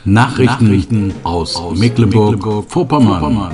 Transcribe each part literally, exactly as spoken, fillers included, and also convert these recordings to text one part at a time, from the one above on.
Nachrichten, Nachrichten aus, aus Mecklenburg-Vorpommern. Mecklenburg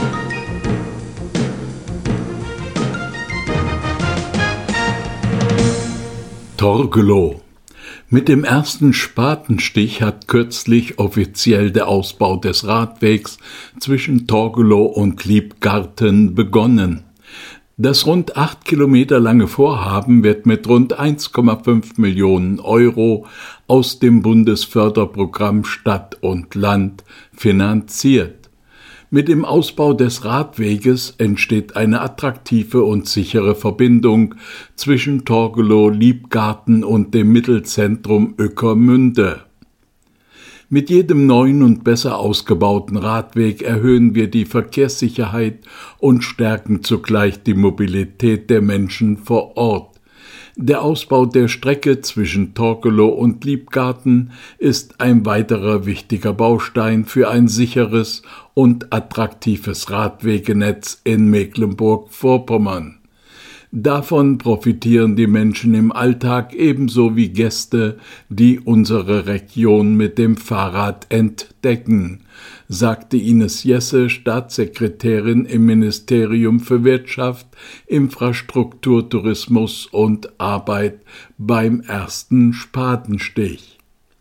Torgelow. Mit dem ersten Spatenstich hat kürzlich offiziell der Ausbau des Radwegs zwischen Torgelow und Liebgarten begonnen. Das rund acht Kilometer lange Vorhaben wird mit rund eins Komma fünf Millionen Euro aus dem Bundesförderprogramm Stadt und Land finanziert. Mit dem Ausbau des Radweges entsteht eine attraktive und sichere Verbindung zwischen Torgelow, Liebgarten und dem Mittelzentrum Ueckermünde. Mit jedem neuen und besser ausgebauten Radweg erhöhen wir die Verkehrssicherheit und stärken zugleich die Mobilität der Menschen vor Ort. Der Ausbau der Strecke zwischen Torgelow und Liebgarten ist ein weiterer wichtiger Baustein für ein sicheres und attraktives Radwegenetz in Mecklenburg-Vorpommern. Davon profitieren die Menschen im Alltag ebenso wie Gäste, die unsere Region mit dem Fahrrad entdecken, sagte Ines Jesse, Staatssekretärin im Ministerium für Wirtschaft, Infrastruktur, Tourismus und Arbeit beim ersten Spatenstich.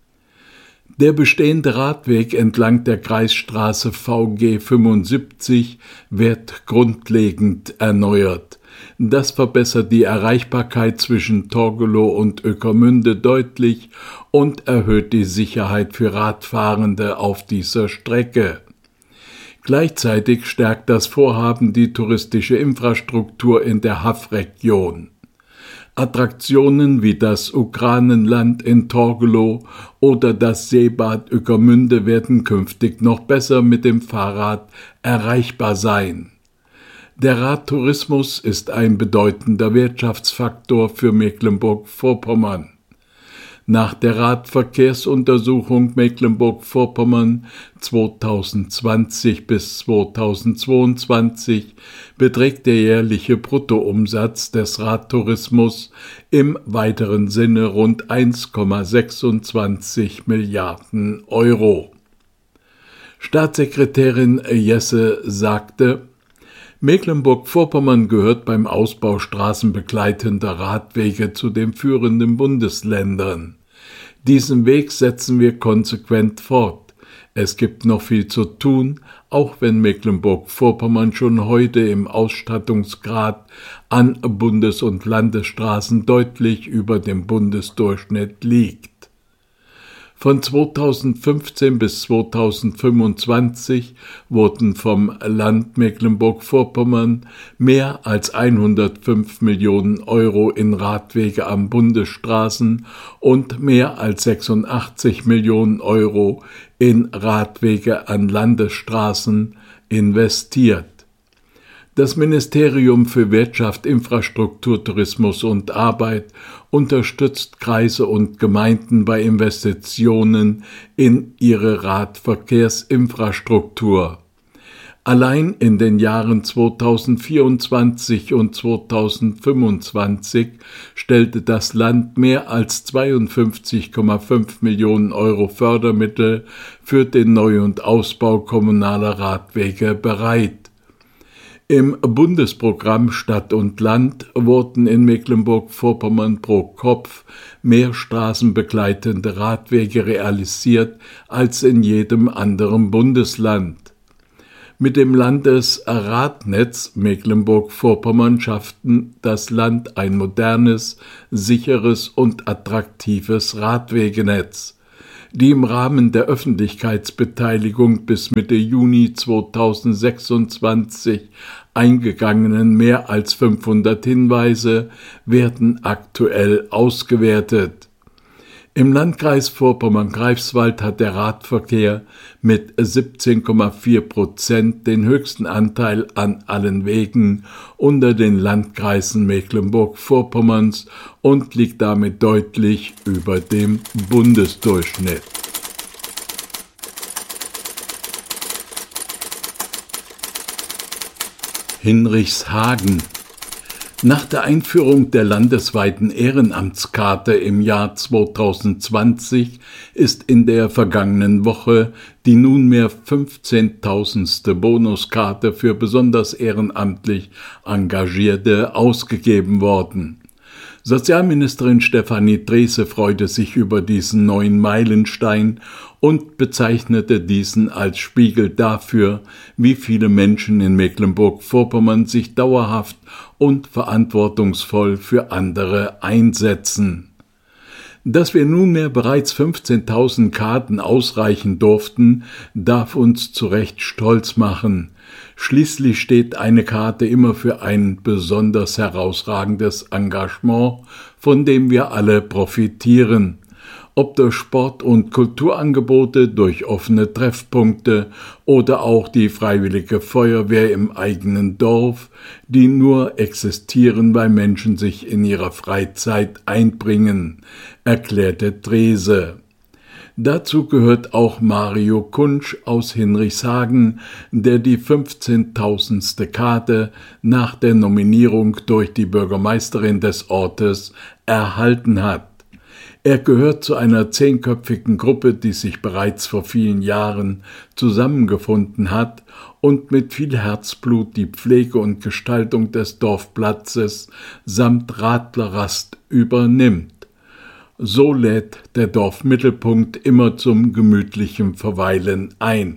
Der bestehende Radweg entlang der Kreisstraße V G fünfundsiebzig wird grundlegend erneuert. Das verbessert die Erreichbarkeit zwischen Torgelow und Ueckermünde deutlich und erhöht die Sicherheit für Radfahrende auf dieser Strecke. Gleichzeitig stärkt das Vorhaben die touristische Infrastruktur in der Haff-Region. Attraktionen wie das Ukranenland in Torgelow oder das Seebad Ueckermünde werden künftig noch besser mit dem Fahrrad erreichbar sein. Der Radtourismus ist ein bedeutender Wirtschaftsfaktor für Mecklenburg-Vorpommern. Nach der Radverkehrsuntersuchung Mecklenburg-Vorpommern zweitausendzwanzig bis zweitausendzweiundzwanzig beträgt der jährliche Bruttoumsatz des Radtourismus im weiteren Sinne rund eins Komma sechsundzwanzig Milliarden Euro. Staatssekretärin Jesse sagte: Mecklenburg-Vorpommern gehört beim Ausbau straßenbegleitender Radwege zu den führenden Bundesländern. Diesen Weg setzen wir konsequent fort. Es gibt noch viel zu tun, auch wenn Mecklenburg-Vorpommern schon heute im Ausstattungsgrad an Bundes- und Landesstraßen deutlich über dem Bundesdurchschnitt liegt. Von zweitausendfünfzehn bis zweitausendfünfundzwanzig wurden vom Land Mecklenburg-Vorpommern mehr als hundertfünf Millionen Euro in Radwege an Bundesstraßen und mehr als sechsundachtzig Millionen Euro in Radwege an Landesstraßen investiert. Das Ministerium für Wirtschaft, Infrastruktur, Tourismus und Arbeit unterstützt Kreise und Gemeinden bei Investitionen in ihre Radverkehrsinfrastruktur. Allein in den Jahren zweitausendvierundzwanzig und zweitausendfünfundzwanzig stellte das Land mehr als zweiundfünfzig Komma fünf Millionen Euro Fördermittel für den Neu- und Ausbau kommunaler Radwege bereit. Im Bundesprogramm Stadt und Land wurden in Mecklenburg-Vorpommern pro Kopf mehr straßenbegleitende Radwege realisiert als in jedem anderen Bundesland. Mit dem Landesradnetz Mecklenburg-Vorpommern schafften das Land ein modernes, sicheres und attraktives Radwegenetz. Die im Rahmen der Öffentlichkeitsbeteiligung bis Mitte Juni zweitausendsechsundzwanzig eingegangenen mehr als fünfhundert Hinweise werden aktuell ausgewertet. Im Landkreis Vorpommern-Greifswald hat der Radverkehr mit siebzehn Komma vier Prozent den höchsten Anteil an allen Wegen unter den Landkreisen Mecklenburg-Vorpommerns und liegt damit deutlich über dem Bundesdurchschnitt. Hinrichshagen. Nach der Einführung der landesweiten Ehrenamtskarte im Jahr zweitausendzwanzig ist in der vergangenen Woche die nunmehr fünfzehntausendste Bonuskarte für besonders ehrenamtlich Engagierte ausgegeben worden. Sozialministerin Stefanie Drese freute sich über diesen neuen Meilenstein und bezeichnete diesen als Spiegel dafür, wie viele Menschen in Mecklenburg-Vorpommern sich dauerhaft und verantwortungsvoll für andere einsetzen. Dass wir nunmehr bereits fünfzehntausend Karten ausreichen durften, darf uns zu Recht stolz machen. Schließlich steht eine Karte immer für ein besonders herausragendes Engagement, von dem wir alle profitieren. Ob durch Sport- und Kulturangebote, durch offene Treffpunkte oder auch die Freiwillige Feuerwehr im eigenen Dorf, die nur existieren, weil Menschen sich in ihrer Freizeit einbringen, erklärte Drese. Dazu gehört auch Mario Kunsch aus Hinrichshagen, der die fünfzehntausendste Karte nach der Nominierung durch die Bürgermeisterin des Ortes erhalten hat. Er gehört zu einer zehnköpfigen Gruppe, die sich bereits vor vielen Jahren zusammengefunden hat und mit viel Herzblut die Pflege und Gestaltung des Dorfplatzes samt Radlerrast übernimmt. So lädt der Dorfmittelpunkt immer zum gemütlichen Verweilen ein.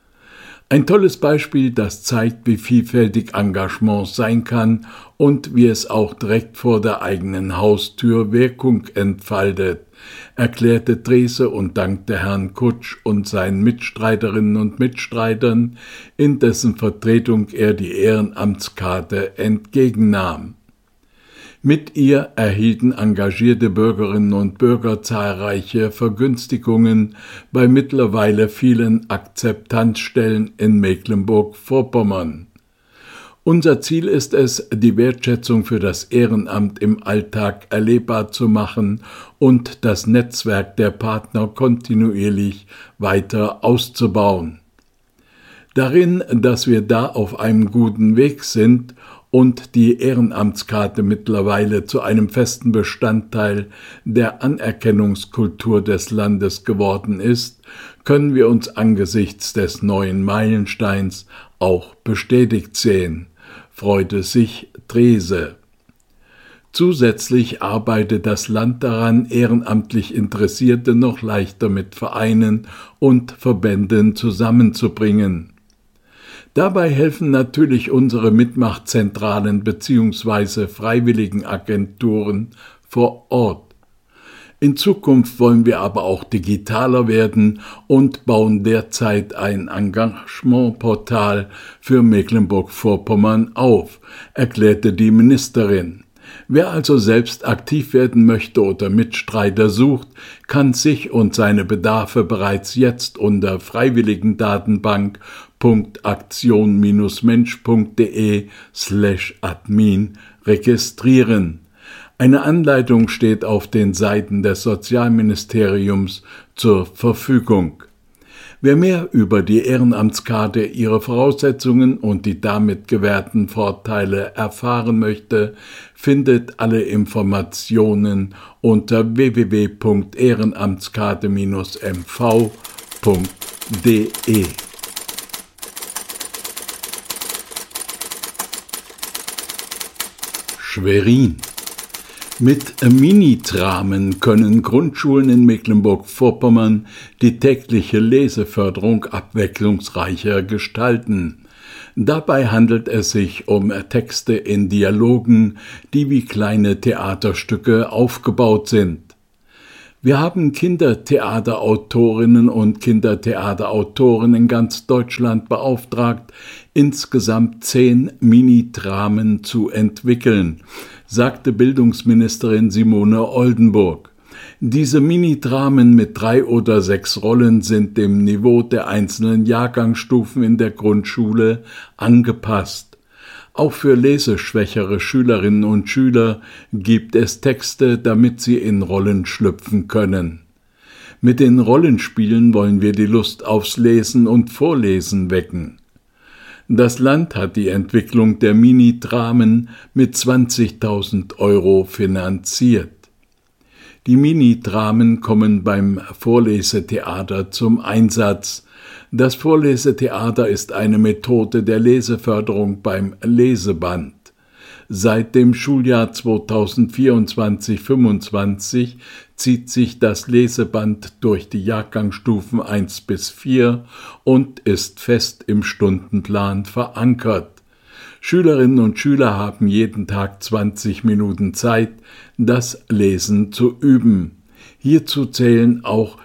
Ein tolles Beispiel, das zeigt, wie vielfältig Engagement sein kann und wie es auch direkt vor der eigenen Haustür Wirkung entfaltet, erklärte Drese und dankte Herrn Kutsch und seinen Mitstreiterinnen und Mitstreitern, in dessen Vertretung er die Ehrenamtskarte entgegennahm. Mit ihr erhielten engagierte Bürgerinnen und Bürger zahlreiche Vergünstigungen bei mittlerweile vielen Akzeptanzstellen in Mecklenburg-Vorpommern. Unser Ziel ist es, die Wertschätzung für das Ehrenamt im Alltag erlebbar zu machen und das Netzwerk der Partner kontinuierlich weiter auszubauen. Darin, dass wir da auf einem guten Weg sind und die Ehrenamtskarte mittlerweile zu einem festen Bestandteil der Anerkennungskultur des Landes geworden ist, können wir uns angesichts des neuen Meilensteins auch bestätigt sehen, freute sich Drese. Zusätzlich arbeitet das Land daran, ehrenamtlich Interessierte noch leichter mit Vereinen und Verbänden zusammenzubringen. Dabei helfen natürlich unsere Mitmachzentralen bzw. Freiwilligenagenturen vor Ort. In Zukunft wollen wir aber auch digitaler werden und bauen derzeit ein Engagementportal für Mecklenburg-Vorpommern auf, erklärte die Ministerin. Wer also selbst aktiv werden möchte oder Mitstreiter sucht, kann sich und seine Bedarfe bereits jetzt unter freiwilligendatenbank punkt aktion mensch punkt de slash admin registrieren. Eine Anleitung steht auf den Seiten des Sozialministeriums zur Verfügung. Wer mehr über die Ehrenamtskarte, ihre Voraussetzungen und die damit gewährten Vorteile erfahren möchte, findet alle Informationen unter w w w punkt ehrenamtskarte Bindestrich m v punkt de. Schwerin. Mit Minitramen können Grundschulen in Mecklenburg-Vorpommern die tägliche Leseförderung abwechslungsreicher gestalten. Dabei handelt es sich um Texte in Dialogen, die wie kleine Theaterstücke aufgebaut sind. Wir haben Kindertheaterautorinnen und Kindertheaterautoren in ganz Deutschland beauftragt, insgesamt zehn Minidramen zu entwickeln, sagte Bildungsministerin Simone Oldenburg. Diese Minidramen mit drei oder sechs Rollen sind dem Niveau der einzelnen Jahrgangsstufen in der Grundschule angepasst. Auch für leseschwächere Schülerinnen und Schüler gibt es Texte, damit sie in Rollen schlüpfen können. Mit den Rollenspielen wollen wir die Lust aufs Lesen und Vorlesen wecken. Das Land hat die Entwicklung der Mini-Dramen mit zwanzigtausend Euro finanziert. Die Mini-Dramen kommen beim Vorlesetheater zum Einsatz. Das Vorlesetheater ist eine Methode der Leseförderung beim Leseband. Seit dem Schuljahr zweitausendvierundzwanzig fünfundzwanzig zieht sich das Leseband durch die Jahrgangsstufen eins bis vier und ist fest im Stundenplan verankert. Schülerinnen und Schüler haben jeden Tag zwanzig Minuten Zeit, das Lesen zu üben. Hierzu zählen auch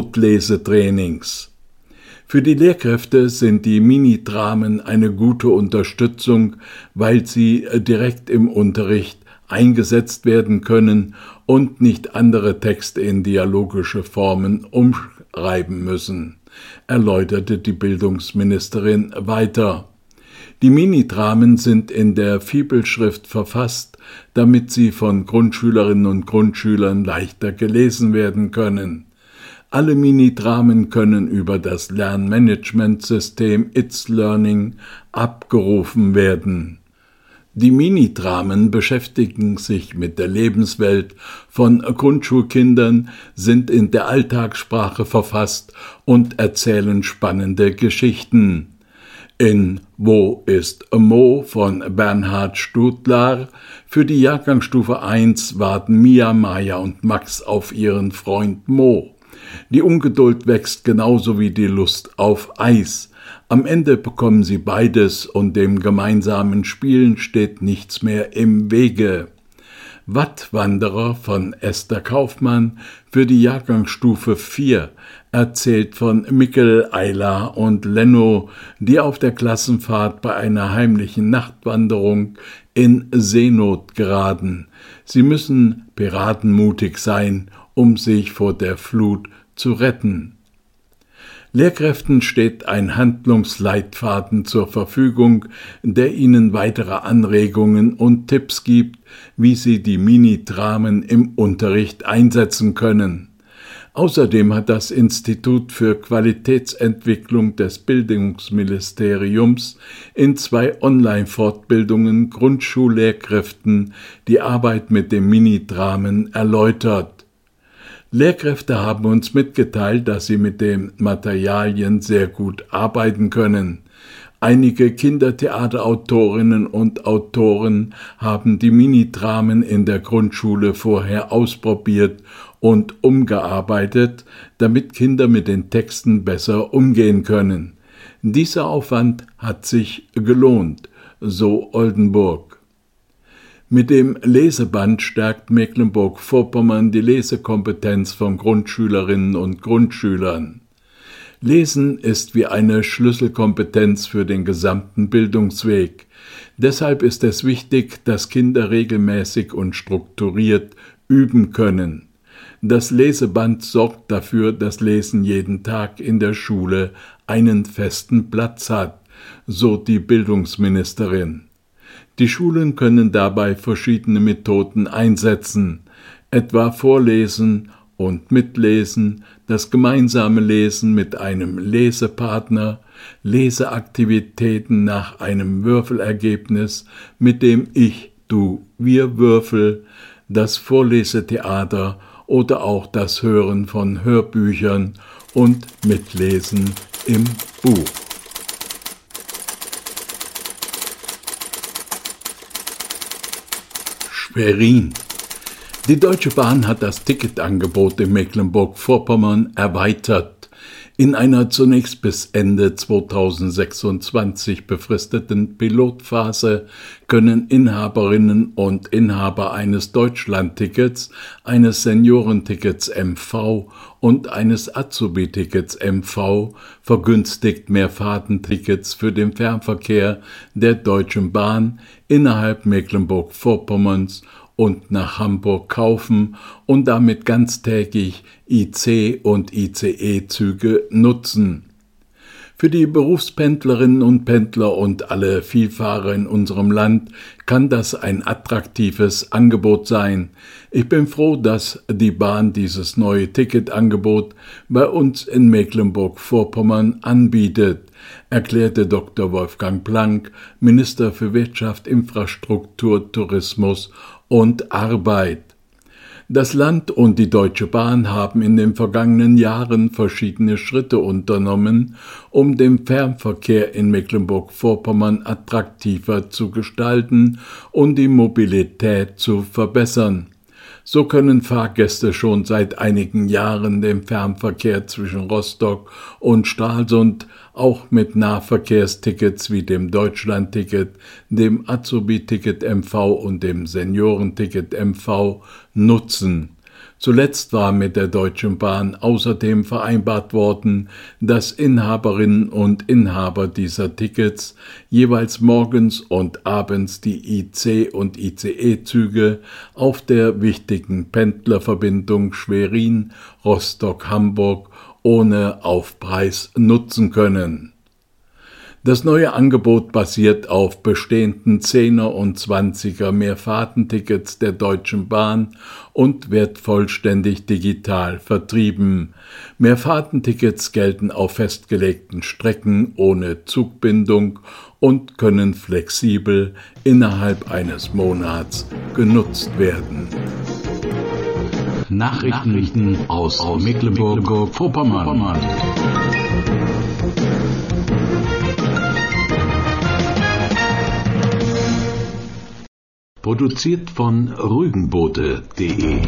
Lautlesetrainings. Für die Lehrkräfte sind die Mini-Dramen eine gute Unterstützung, weil sie direkt im Unterricht eingesetzt werden können und nicht andere Texte in dialogische Formen umschreiben müssen, erläuterte die Bildungsministerin weiter. Die Mini-Dramen sind in der Fibelschrift verfasst, damit sie von Grundschülerinnen und Grundschülern leichter gelesen werden können. Alle Mini-Dramen können über das Lernmanagementsystem It's Learning abgerufen werden. Die Mini-Dramen beschäftigen sich mit der Lebenswelt von Grundschulkindern, sind in der Alltagssprache verfasst und erzählen spannende Geschichten. In Wo ist Mo von Bernhard Stutlar für die Jahrgangsstufe eins warten Mia, Maja und Max auf ihren Freund Mo. Die Ungeduld wächst genauso wie die Lust auf Eis. Am Ende bekommen sie beides und dem gemeinsamen Spielen steht nichts mehr im Wege. Wattwanderer von Esther Kaufmann für die Jahrgangsstufe vier erzählt von Mikkel, Ayla und Lenno, die auf der Klassenfahrt bei einer heimlichen Nachtwanderung in Seenot geraten. Sie müssen piratenmutig sein, um sich vor der Flut zu retten. Lehrkräften steht ein Handlungsleitfaden zur Verfügung, der ihnen weitere Anregungen und Tipps gibt, wie sie die Mini-Dramen im Unterricht einsetzen können. Außerdem hat das Institut für Qualitätsentwicklung des Bildungsministeriums in zwei Online-Fortbildungen Grundschullehrkräften die Arbeit mit den Mini-Dramen erläutert. Lehrkräfte haben uns mitgeteilt, dass sie mit den Materialien sehr gut arbeiten können. Einige Kindertheaterautorinnen und Autoren haben die Mini-Dramen in der Grundschule vorher ausprobiert und umgearbeitet, damit Kinder mit den Texten besser umgehen können. Dieser Aufwand hat sich gelohnt, so Oldenburg. Mit dem Leseband stärkt Mecklenburg-Vorpommern die Lesekompetenz von Grundschülerinnen und Grundschülern. Lesen ist wie eine Schlüsselkompetenz für den gesamten Bildungsweg. Deshalb ist es wichtig, dass Kinder regelmäßig und strukturiert üben können. Das Leseband sorgt dafür, dass Lesen jeden Tag in der Schule einen festen Platz hat, so die Bildungsministerin. Die Schulen können dabei verschiedene Methoden einsetzen, etwa Vorlesen und Mitlesen, das gemeinsame Lesen mit einem Lesepartner, Leseaktivitäten nach einem Würfelergebnis mit dem Ich, Du, Wir Würfel, das Vorlesetheater oder auch das Hören von Hörbüchern und Mitlesen im Buch. Schwerin. Die Deutsche Bahn hat das Ticketangebot in Mecklenburg-Vorpommern erweitert. In einer zunächst bis Ende zweitausendsechsundzwanzig befristeten Pilotphase können Inhaberinnen und Inhaber eines Deutschlandtickets, eines Seniorentickets M V und eines Azubi-Tickets M V vergünstigt Mehrfahrtentickets für den Fernverkehr der Deutschen Bahn innerhalb Mecklenburg-Vorpommerns und nach Hamburg kaufen und damit ganztägig I C und I C E-Züge nutzen. Für die Berufspendlerinnen und Pendler und alle Vielfahrer in unserem Land kann das ein attraktives Angebot sein. Ich bin froh, dass die Bahn dieses neue Ticketangebot bei uns in Mecklenburg-Vorpommern anbietet, erklärte Doktor Wolfgang Planck, Minister für Wirtschaft, Infrastruktur, Tourismus und Arbeit. Das Land und die Deutsche Bahn haben in den vergangenen Jahren verschiedene Schritte unternommen, um den Fernverkehr in Mecklenburg-Vorpommern attraktiver zu gestalten und die Mobilität zu verbessern. So können Fahrgäste schon seit einigen Jahren den Fernverkehr zwischen Rostock und Stralsund auch mit Nahverkehrstickets wie dem Deutschlandticket, dem Azubi-Ticket M V und dem Seniorenticket M V nutzen. Zuletzt war mit der Deutschen Bahn außerdem vereinbart worden, dass Inhaberinnen und Inhaber dieser Tickets jeweils morgens und abends die I C- und I C E-Züge auf der wichtigen Pendlerverbindung Schwerin-Rostock-Hamburg ohne Aufpreis nutzen können. Das neue Angebot basiert auf bestehenden Zehner- und Zwanziger Mehrfahrtentickets der Deutschen Bahn und wird vollständig digital vertrieben. Mehrfahrtentickets gelten auf festgelegten Strecken ohne Zugbindung und können flexibel innerhalb eines Monats genutzt werden. Nachrichten aus Mecklenburg-Vorpommern. Produziert von Rügenboote punkt de